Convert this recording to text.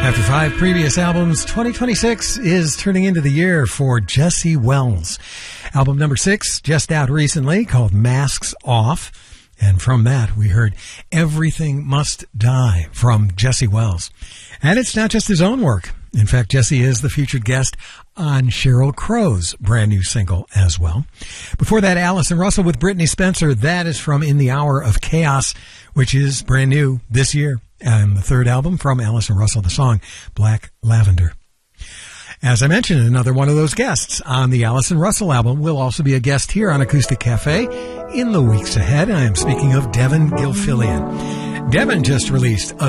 After 5 previous albums, 2026 is turning into the year for Jesse Wells. Album number 6, just out recently, called Masks Off. And from that, we heard Everything Must Die from Jesse Wells. And it's not just his own work. In fact, Jesse is the featured guest on Sheryl Crow's brand new single as well. Before that, Allison Russell with Brittany Spencer. That is from In the Hour of Chaos, which is brand new this year. And the third album from Allison Russell, the song Black Lavender. As I mentioned, another one of those guests on the Allison Russell album will also be a guest here on Acoustic Cafe in the weeks ahead. I am speaking of Devin Gilfillian. Devin just released a